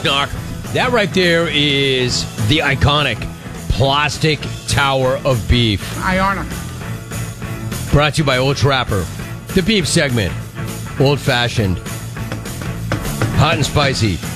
knock. That right there is the iconic plastic tower of beef. Ionic. Brought to you by Old Trapper. The beef segment. Old fashioned. Hot and spicy.